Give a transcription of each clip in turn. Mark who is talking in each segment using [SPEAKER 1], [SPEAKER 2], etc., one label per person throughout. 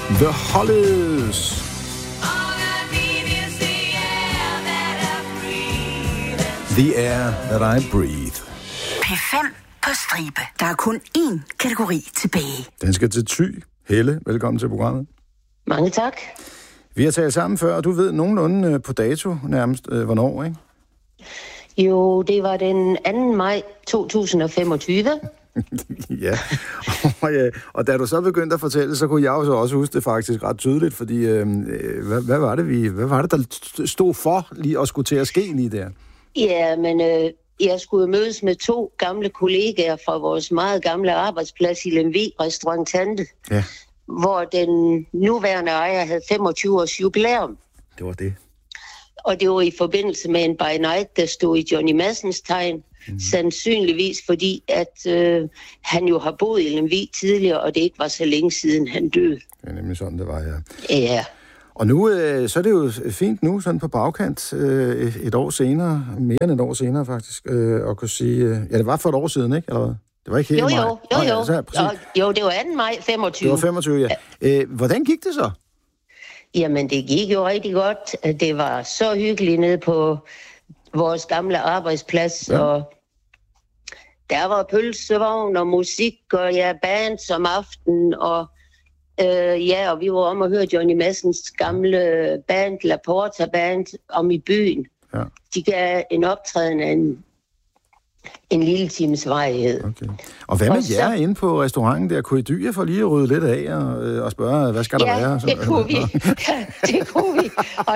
[SPEAKER 1] The Hollies. The air that I breathe.
[SPEAKER 2] P5 på stribe. Der er kun én kategori tilbage.
[SPEAKER 1] Den skal til Thy. Helle, velkommen til programmet.
[SPEAKER 3] Mange tak.
[SPEAKER 1] Vi har talt sammen før, og du ved nogenlunde på dato nærmest, hvornår, ikke?
[SPEAKER 3] Jo, det var den 2. maj 2025.
[SPEAKER 1] Ja. Og da du så begyndte at fortælle, så kunne jeg jo så også huske det faktisk ret tydeligt, fordi hvad var det, der stod for lige at skulle til at ske lige der?
[SPEAKER 3] Ja, men jeg skulle mødes med 2 gamle kollegaer fra vores meget gamle arbejdsplads i Lemvig, Restaurant Tante,
[SPEAKER 1] ja.
[SPEAKER 3] Hvor den nuværende ejer havde 25 års jubilæum.
[SPEAKER 1] Det var det.
[SPEAKER 3] Og det var i forbindelse med en by night, der stod i Johnny Madsens tegn, sandsynligvis fordi, at han jo har boet i Lemvig tidligere, og det ikke var så længe siden han døde.
[SPEAKER 1] Det er nemlig sådan, det var, ja.
[SPEAKER 3] Ja.
[SPEAKER 1] Og nu, så er det jo fint nu, sådan på bagkant, et år senere, mere end et år senere faktisk, at kunne sige, ja, det var for et år siden, ikke? Eller hvad? Det var ikke helt maj.
[SPEAKER 3] Jo, det var 2. maj 25.
[SPEAKER 1] Det var 25, ja. Hvordan gik det så?
[SPEAKER 3] Jamen, det gik jo rigtig godt. Det var så hyggeligt nede på vores gamle arbejdsplads, ja. Og der var pølsevogn og musik, og ja, bands om aftenen, og og vi var om at høre Johnny Madsens gamle band, La Porta Band, om i byen. Ja. De gav en optræden af en lille times varighed. Okay.
[SPEAKER 1] Og hvad med jer inde på restauranten der? Kunne I dyre for lige at rydde lidt af og spørge, hvad skal der være?
[SPEAKER 3] Ja, det kunne vi. Det kunne vi. Og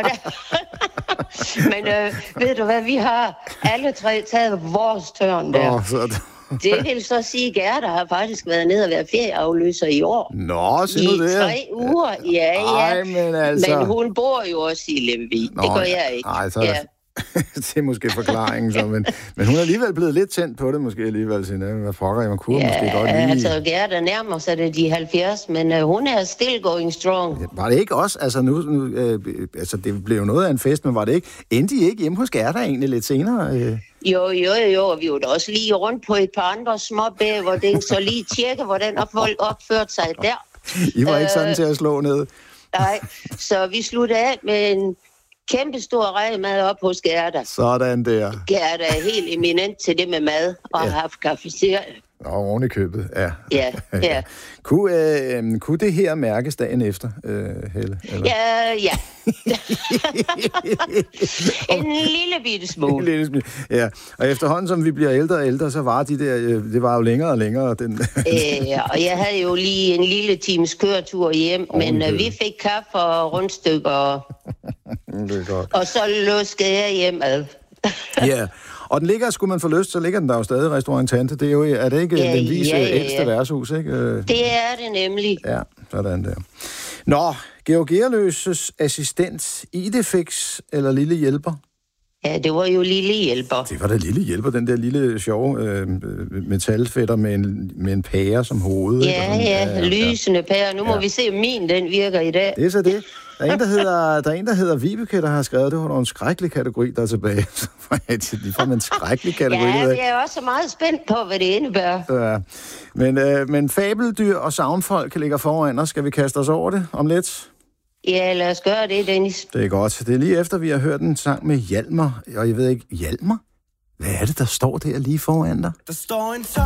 [SPEAKER 3] men ved du hvad, vi har alle 3 taget vores tørn der. Det vil så sige, at Gerda har faktisk været nede og været ferieafløser i år.
[SPEAKER 1] Nå, siger du det?
[SPEAKER 3] I 3 uger, ja.
[SPEAKER 1] Ej, men altså...
[SPEAKER 3] Men hun bor jo også i Lemvig. Det gør jeg ikke.
[SPEAKER 1] Nej, så det er måske forklaringen, så, men hun er alligevel blevet lidt tændt på det, måske alligevel. Hvad pokker, man kunne måske godt lide.
[SPEAKER 3] Altså Gerda nærmer sig det de 70, men hun er still going strong.
[SPEAKER 1] Ja, var det ikke også, altså nu altså det blev jo noget af en fest, men var det ikke, endte I ikke hjemme hos Gerda egentlig lidt senere?
[SPEAKER 3] Jo, og vi var da også lige rundt på et par andre småbæger, hvor det så lige tjekke, hvordan folk opførte sig der.
[SPEAKER 1] I var ikke sådan til at slå ned?
[SPEAKER 3] Nej, så vi sluttede af med en kæmpe stor rægemad op hos Gerda.
[SPEAKER 1] Sådan der.
[SPEAKER 3] Gerda er helt eminent til det med mad, og har haft kafeteria.
[SPEAKER 1] Nå, oven i købet, ja.
[SPEAKER 3] Ja.
[SPEAKER 1] Kunne det her mærkes dagen efter, Helle? Eller?
[SPEAKER 3] Ja. En lille bitte smule.
[SPEAKER 1] Ja, og efterhånden, som vi bliver ældre og ældre, så var det var jo længere og længere.
[SPEAKER 3] Og jeg havde jo lige en lille times køretur hjem, men vi fik kaffe og rundstykker,
[SPEAKER 1] det er godt.
[SPEAKER 3] Og så luskede jeg hjem ad.
[SPEAKER 1] Ja, og den ligger, skulle man få lyst, så ligger den der jo stadig, Restaurant Tante. Det er jo, er det ikke Lemvigs ældste værtshus, ikke?
[SPEAKER 3] Det er det nemlig.
[SPEAKER 1] Ja, sådan der. Nå, Georg Gerløses assistent, Idefix eller Lille Hjælper?
[SPEAKER 3] Ja, det var jo Lille Hjælper.
[SPEAKER 1] Det var da Lille Hjælper, den der lille sjove metalfætter med en pære som hoved.
[SPEAKER 3] Ja, lysende pære. Nu må vi se, om den virker i dag.
[SPEAKER 1] Det er så det. Der er en, der hedder Vibeke, der har skrevet, det var en skrækkelig kategori, der er tilbage. De får en skrækkelig kategori.
[SPEAKER 3] Ja, jeg er også meget spændt på, hvad det indebærer.
[SPEAKER 1] Ja. Men fabeldyr og savnfolk ligger foran os. Skal vi kaste os over det om lidt?
[SPEAKER 3] Ja, lad os gøre det, Dennis.
[SPEAKER 1] Det er godt. Det er lige efter, vi har hørt en sang med Hjalmar. Og jeg ved ikke, Hjalmar? Hvad er det, der står der lige foran dig?
[SPEAKER 4] Der står en